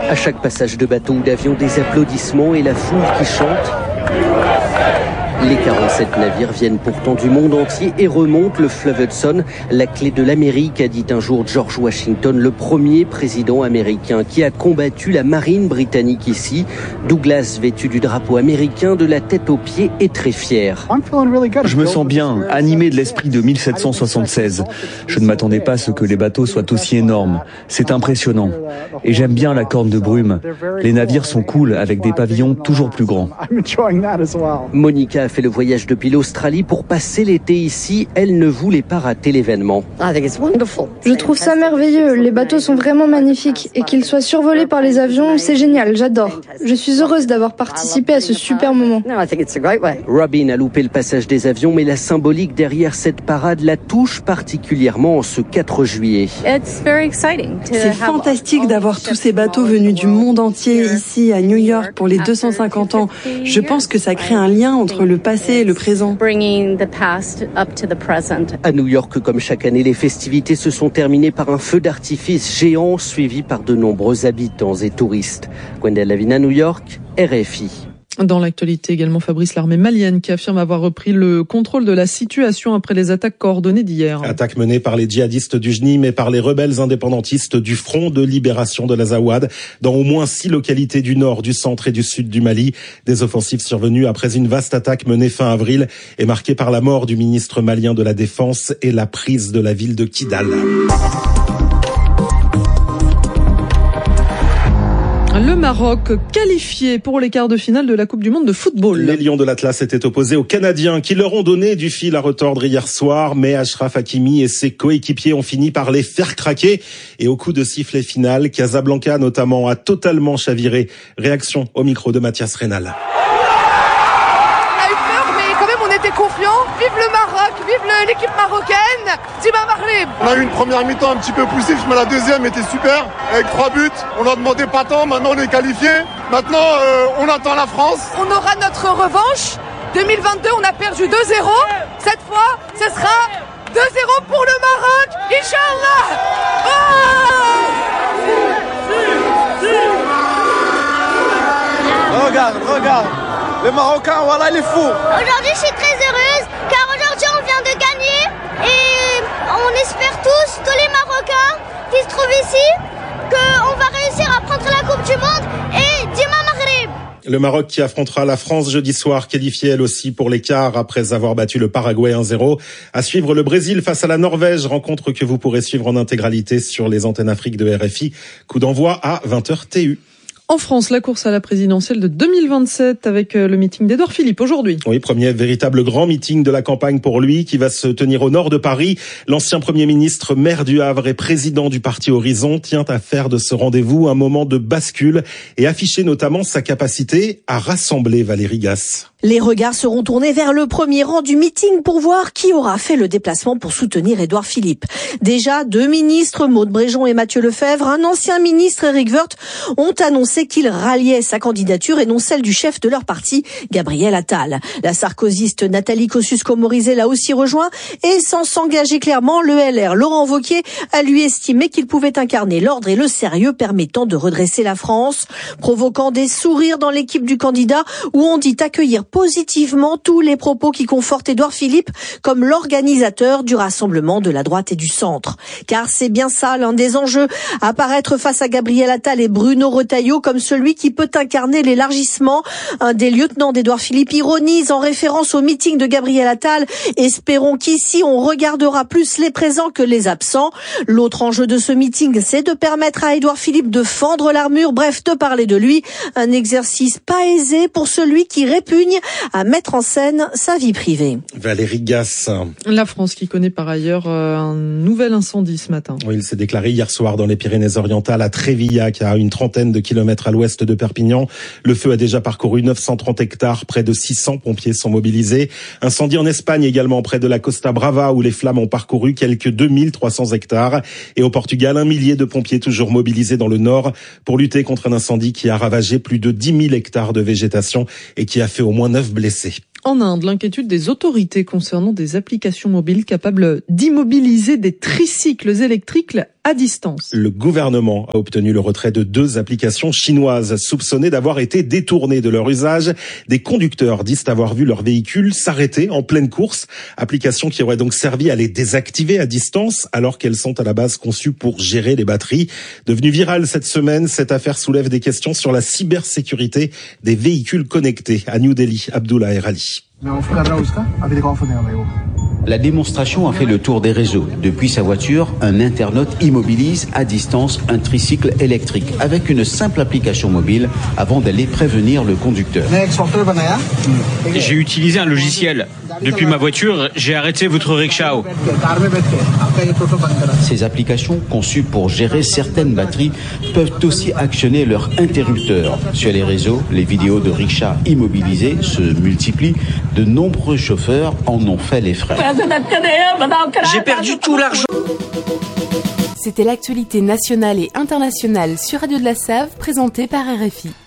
À chaque passage de bateau ou d'avion, des applaudissements et la foule qui chante. Les 47 navires viennent pourtant du monde entier et remontent le fleuve Hudson, la clé de l'Amérique, a dit un jour George Washington, le premier président américain qui a combattu la marine britannique ici. Douglas, vêtu du drapeau américain de la tête aux pieds, est très fier. Je me sens bien, animé de l'esprit de 1776. Je ne m'attendais pas à ce que les bateaux soient aussi énormes. C'est impressionnant. Et j'aime bien la corne de brume. Les navires sont cool avec des pavillons toujours plus grands. Monica a fait le voyage depuis l'Australie pour passer l'été ici. Elle ne voulait pas rater l'événement. Je trouve ça merveilleux. Les bateaux sont vraiment magnifiques. Et qu'ils soient survolés par les avions, c'est génial, j'adore. Je suis heureuse d'avoir participé à ce super moment. Robin a loupé le passage des avions, mais la symbolique derrière cette parade la touche particulièrement en ce 4 juillet. C'est fantastique d'avoir tous ces bateaux venus du monde entier ici à New York pour les 250 ans. Je pense que ça crée un lien entre le passé et le présent. À New York, comme chaque année, les festivités se sont terminées par un feu d'artifice géant suivi par de nombreux habitants et touristes. Gwendal Lavina, New York, RFI. Dans l'actualité également, Fabrice, l'armée malienne qui affirme avoir repris le contrôle de la situation après les attaques coordonnées d'hier. Attaques menées par les djihadistes du JNIM et par les rebelles indépendantistes du Front de libération de l'Azawad dans au moins 6 localités du nord, du centre et du sud du Mali. Des offensives survenues après une vaste attaque menée fin avril et marquée par la mort du ministre malien de la Défense et la prise de la ville de Kidal. Le Maroc qualifié pour les quarts de finale de la Coupe du Monde de football. Les Lions de l'Atlas étaient opposés aux Canadiens qui leur ont donné du fil à retordre hier soir, mais Achraf Hakimi et ses coéquipiers ont fini par les faire craquer. Et au coup de sifflet final, Casablanca notamment a totalement chaviré. Réaction au micro de Mathias Reynal. Confiant, vive le Maroc, vive l'équipe marocaine, Dima Maghreb. On a eu une première mi-temps un petit peu poussif, mais la deuxième était super, avec 3 buts. On a demandé pas tant, maintenant on est qualifié. Maintenant, on attend la France. On aura notre revanche. 2022, on a perdu 2-0. Cette fois, ce sera 2-0 pour le Maroc, Inch'Allah. Regarde. Les Marocains, voilà, il est fou. Aujourd'hui, je suis très heureuse, car aujourd'hui, on vient de gagner. Et on espère tous les Marocains qui se trouvent ici, qu'on va réussir à prendre la Coupe du Monde et Dima Maghreb. Le Maroc qui affrontera la France jeudi soir, qualifiée elle aussi pour les quarts après avoir battu le Paraguay 1-0. À suivre le Brésil face à la Norvège, rencontre que vous pourrez suivre en intégralité sur les antennes Afrique de RFI. Coup d'envoi à 20h TU. En France, la course à la présidentielle de 2027 avec le meeting d'Édouard Philippe aujourd'hui. Oui, premier véritable grand meeting de la campagne pour lui qui va se tenir au nord de Paris. L'ancien Premier ministre, maire du Havre et président du parti Horizon tient à faire de ce rendez-vous un moment de bascule et afficher notamment sa capacité à rassembler Valérie Gasse. Les regards seront tournés vers le premier rang du meeting pour voir qui aura fait le déplacement pour soutenir Édouard Philippe. Déjà, 2 ministres, Maud Bréjon et Mathieu Lefebvre, un ancien ministre, Éric Woerth, ont annoncé qu'ils ralliaient sa candidature et non celle du chef de leur parti, Gabriel Attal. La sarkozyste Nathalie Kosciusko-Morizet l'a aussi rejoint et sans s'engager clairement, le LR Laurent Wauquiez a lui estimé qu'il pouvait incarner l'ordre et le sérieux permettant de redresser la France, provoquant des sourires dans l'équipe du candidat où on dit accueillir positivement tous les propos qui confortent Édouard Philippe comme l'organisateur du rassemblement de la droite et du centre. Car c'est bien ça l'un des enjeux, apparaître face à Gabriel Attal et Bruno Retailleau comme celui qui peut incarner l'élargissement. Un des lieutenants d'Édouard Philippe ironise en référence au meeting de Gabriel Attal. Espérons qu'ici on regardera plus les présents que les absents. L'autre enjeu de ce meeting, c'est de permettre à Édouard Philippe de fendre l'armure, bref, de parler de lui. Un exercice pas aisé pour celui qui répugne à mettre en scène sa vie privée. Valérie Gasse. La France qui connaît par ailleurs un nouvel incendie ce matin. Oui, il s'est déclaré hier soir dans les Pyrénées-Orientales à Trévillac, à une trentaine de kilomètres à l'ouest de Perpignan. Le feu a déjà parcouru 930 hectares, près de 600 pompiers sont mobilisés. Incendie en Espagne également, près de la Costa Brava, où les flammes ont parcouru quelques 2300 hectares. Et au Portugal, 1 millier de pompiers toujours mobilisés dans le nord pour lutter contre un incendie qui a ravagé plus de 10 000 hectares de végétation et qui a fait au moins 9 blessés. En Inde, l'inquiétude des autorités concernant des applications mobiles capables d'immobiliser des tricycles électriques à distance. Le gouvernement a obtenu le retrait de 2 applications chinoises soupçonnées d'avoir été détournées de leur usage. Des conducteurs disent avoir vu leur véhicule s'arrêter en pleine course. Applications qui auraient donc servi à les désactiver à distance alors qu'elles sont à la base conçues pour gérer les batteries. Devenue virale cette semaine, cette affaire soulève des questions sur la cybersécurité des véhicules connectés. À New Delhi, Abdullah Erali. La démonstration a fait le tour des réseaux. Depuis sa voiture, un internaute immobilise à distance un tricycle électrique avec une simple application mobile avant d'aller prévenir le conducteur. J'ai utilisé un logiciel. Depuis ma voiture, j'ai arrêté votre rickshaw. Ces applications conçues pour gérer certaines batteries peuvent aussi actionner leur interrupteur. Sur les réseaux, les vidéos de rickshaws immobilisés se multiplient. De nombreux chauffeurs en ont fait les frais. J'ai perdu tout l'argent. C'était l'actualité nationale et internationale sur Radio de la Save, présentée par RFI.